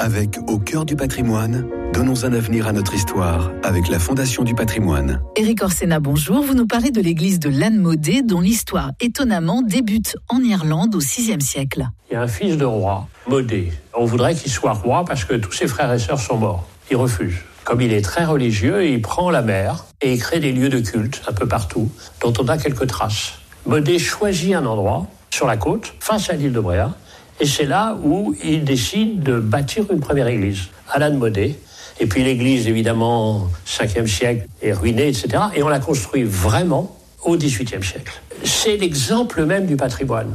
Avec Au cœur du patrimoine, donnons un avenir à notre histoire avec la Fondation du patrimoine. Éric Orsena, bonjour. Vous nous parlez de l'église de Lannemodé, dont l'histoire, étonnamment, débute en Irlande au VIe siècle. Il y a un fils de roi, Modé. On voudrait qu'il soit roi parce que tous ses frères et sœurs sont morts. Il refuse. Comme il est très religieux, il prend la mer et il crée des lieux de culte un peu partout, dont on a quelques traces. Modé choisit un endroit sur la côte, face à l'île de Bréhat, et c'est là où il décide de bâtir une première église, à Lannemodé. Et puis l'église, évidemment, 5e siècle, est ruinée, etc. Et on la construit vraiment au XVIIIe siècle. C'est l'exemple même du patrimoine.